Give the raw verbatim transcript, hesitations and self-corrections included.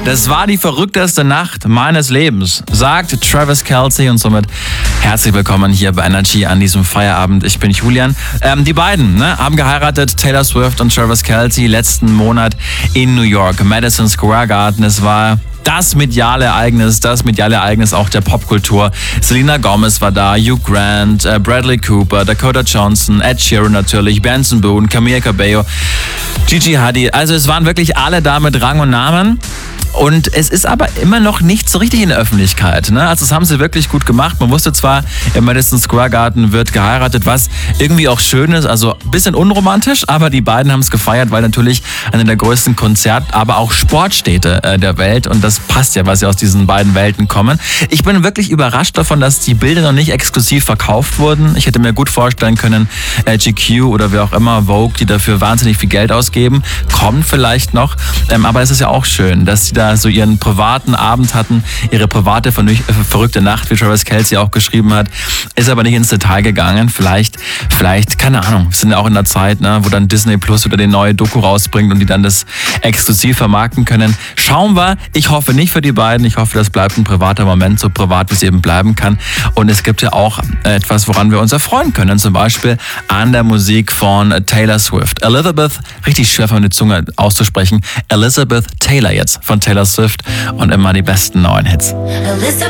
Das war die verrückteste Nacht meines Lebens, sagt Travis Kelce, und somit herzlich willkommen hier bei Energy an diesem Feierabend. Ich bin Julian. Ähm, die beiden ne, haben geheiratet, Taylor Swift und Travis Kelce, letzten Monat in New York, Madison Square Garden. Es war das mediale Ereignis, das mediale Ereignis auch der Popkultur. Selena Gomez war da, Hugh Grant, äh, Bradley Cooper, Dakota Johnson, Ed Sheeran natürlich, Benson Boone, Camila Cabello, Gigi Hadid. Also es waren wirklich alle da mit Rang und Namen. Und es ist aber immer noch nicht so richtig in der Öffentlichkeit. Ne? Also das haben sie wirklich gut gemacht. Man wusste zwar, im Madison Square Garden wird geheiratet, was irgendwie auch schön ist. Also ein bisschen unromantisch, aber die beiden haben es gefeiert, weil natürlich eine der größten Konzert-, aber auch Sportstädte äh, der Welt. Und das passt ja, weil sie aus diesen beiden Welten kommen. Ich bin wirklich überrascht davon, dass die Bilder noch nicht exklusiv verkauft wurden. Ich hätte mir gut vorstellen können, äh, G Q oder wer auch immer, Vogue, die dafür wahnsinnig viel Geld ausgeben, kommen vielleicht noch. Ähm, aber es ist ja auch schön, dass sie da so ihren privaten Abend hatten, ihre private verrückte Nacht, wie Travis Kelce auch geschrieben hat, ist aber nicht ins Detail gegangen. Vielleicht, vielleicht, keine Ahnung, wir sind ja auch in der Zeit, ne, wo dann Disney Plus wieder die neue Doku rausbringt und die dann das exklusiv vermarkten können. Schauen wir. Ich hoffe nicht für die beiden. Ich hoffe, das bleibt ein privater Moment, so privat, wie es eben bleiben kann. Und es gibt ja auch etwas, woran wir uns erfreuen können, zum Beispiel an der Musik von Taylor Swift. Elizabeth, richtig schwer von der Zunge auszusprechen, Elizabeth Taylor jetzt von Taylor Swift und immer die besten neuen Hits.